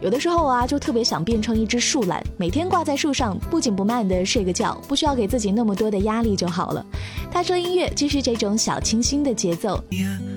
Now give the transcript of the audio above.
有的时候啊，就特别想变成一只树懒，每天挂在树上，不紧不慢地睡个觉，不需要给自己那么多的压力就好了。踏着音乐，继续这种小清新的节奏。